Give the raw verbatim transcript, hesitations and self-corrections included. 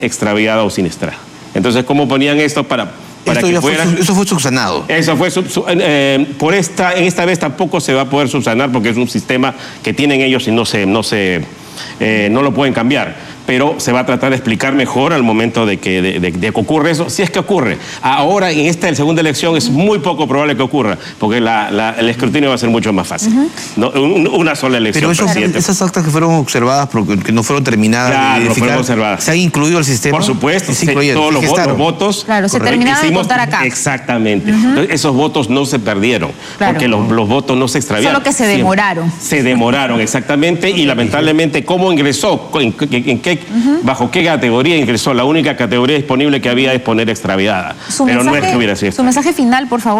extraviada o siniestrada. Entonces, ¿cómo ponían esto para, para esto que ya fuera? Fue, eso fue subsanado. Eso fue, sub, sub, eh, por esta, en esta vez tampoco se va a poder subsanar porque es un sistema que tienen ellos y no se, no se, eh, no lo pueden cambiar. Pero se va a tratar de explicar mejor al momento de que, de, de, de que ocurre eso, si es que ocurre. Ahora, en esta segunda elección, es muy poco probable que ocurra, porque la, la, el escrutinio va a ser mucho más fácil. Uh-huh. ¿No? Un, una sola elección. Pero esos, esas actas que fueron observadas, pero que no fueron terminadas, claro, no fueron observadas. ¿Se han incluido el sistema? Por supuesto, sí, se, todos los, los votos. Claro, se terminaron de contar acá. Exactamente. Uh-huh. Entonces, esos votos no se perdieron, claro, porque los, los votos no se extraviaron. Solo que se demoraron. Siempre. Se demoraron, exactamente, y lamentablemente, ¿cómo ingresó? ¿En, en, en qué, uh-huh. ¿Bajo qué categoría ingresó? La única categoría disponible que había es poner extraviada. Su pero mensaje, no es que hubiera sido. Su mensaje final, por favor.